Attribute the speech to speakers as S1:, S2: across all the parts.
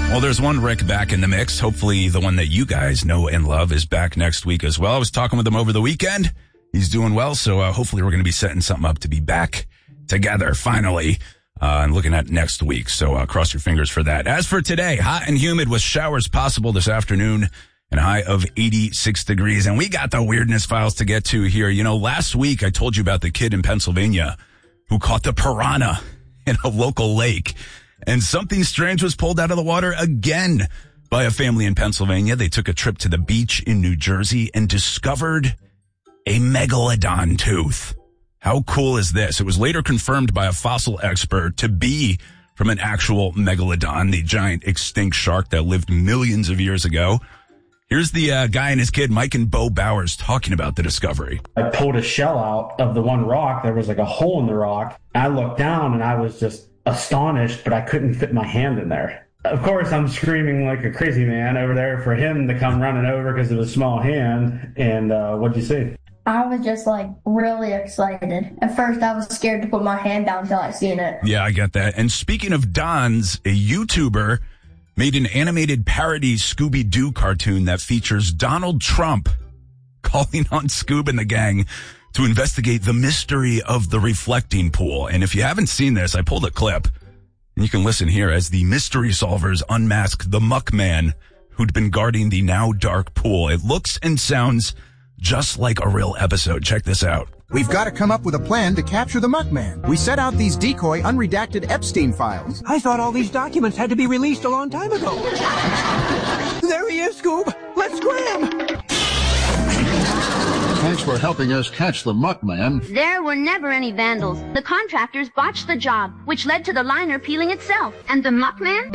S1: Well, there's one Rick back in the mix. Hopefully the one that you guys know and love is back next week as well. I was talking with him over the weekend. He's doing well, so hopefully we're going to be setting something up to be back together finally and looking at next week. So cross your fingers for that. As for today, hot and humid with showers possible this afternoon and a high of 86 degrees. And we got the weirdness files to get to here. You know, last week I told you about the kid in Pennsylvania who caught the piranha in a local lake. And something strange was pulled out of the water again by a family in Pennsylvania. They took a trip to the beach in New Jersey and discovered a megalodon tooth. How cool is this? It was later confirmed by a fossil expert to be from an actual megalodon, the giant extinct shark that lived millions of years ago. Here's the guy and his kid, Mike and Bo Bowers, talking about the discovery.
S2: I pulled a shell out of the one rock. There was like a hole in the rock. I looked down and I was just astonished, but I couldn't fit my hand in there. Of course, I'm screaming like a crazy man over there for him to come running over because of his small hand. And what'd you see?
S3: I was just like really excited. At first, I was scared to put my hand down until I seen it.
S1: Yeah, I get that. And speaking of Dons, a YouTuber made an animated parody Scooby-Doo cartoon that features Donald Trump calling on Scoob and the gang to investigate the mystery of the reflecting pool. And if you haven't seen this, I pulled a clip, and you can listen here as the mystery solvers unmask the Muckman who'd been guarding the now dark pool. It looks and sounds just like a real episode. Check this out.
S4: We've got to come up with a plan to capture the Muckman. We set out these decoy, unredacted Epstein files.
S5: I thought all these documents had to be released a long time ago. There he is, Scoob. Let's scram.
S6: Thanks for helping us catch the Muckman.
S7: There were never any vandals. The contractors botched the job, which led to the liner peeling itself. And the Muckman?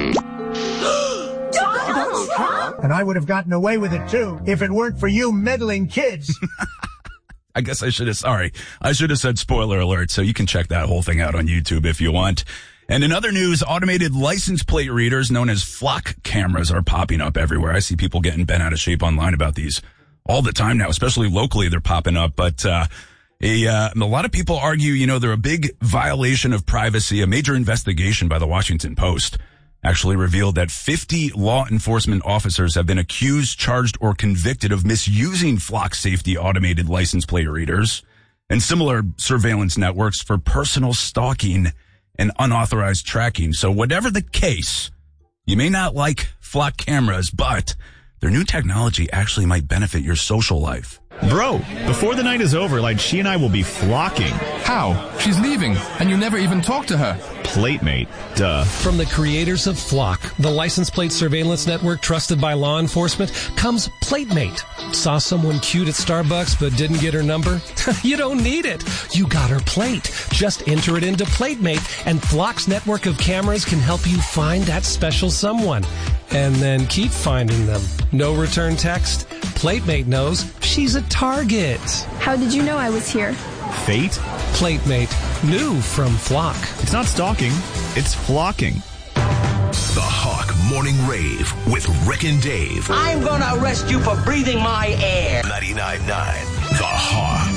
S7: Donald Trump?
S8: And I would have gotten away with it, too, if it weren't for you meddling kids.
S1: I guess I should have said spoiler alert, so you can check that whole thing out on YouTube if you want. And in other news, automated license plate readers known as flock cameras are popping up everywhere. I see people getting bent out of shape online about these all the time now, especially locally, they're popping up. But a lot of people argue, you know, they're a big violation of privacy. A major investigation by the Washington Post actually revealed that 50 law enforcement officers have been accused, charged, or convicted of misusing flock safety automated license plate readers and similar surveillance networks for personal stalking and unauthorized tracking. So whatever the case, you may not like flock cameras, but their new technology actually might benefit your social life.
S9: Bro, before the night is over, like, she and I will be flocking.
S10: How? She's leaving, and you never even talked to her.
S9: Platemate, duh.
S11: From the creators of Flock, the license plate surveillance network trusted by law enforcement, comes Platemate. Saw someone cute at Starbucks but didn't get her number? You don't need it. You got her plate. Just enter it into Platemate, and Flock's network of cameras can help you find that special someone. And then keep finding them. No return text? Platemate knows she's a target.
S12: How did you know I was here?
S9: Fate?
S11: Platemate. New from Flock.
S9: It's not stalking. It's flocking.
S13: The Hawk Morning Rave with Rick and Dave.
S5: I'm gonna arrest you for breathing my air.
S13: 99.9 The Hawk.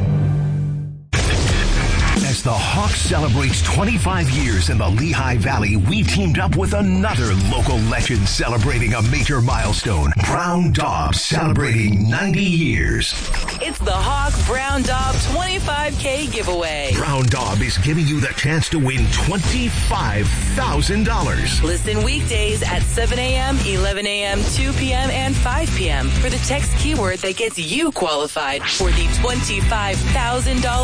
S13: As the Hawk celebrates 25 years in the Lehigh Valley, we teamed up with another local legend celebrating a major milestone. Brown Daub celebrating 90 years.
S14: It's the Hawk Brown Daub 25K giveaway.
S13: Brown Daub is giving you the chance to win $25,000.
S14: Listen weekdays at 7 a.m., 11 a.m., 2 p.m., and 5 p.m. for the text keyword that gets you qualified for the $25,000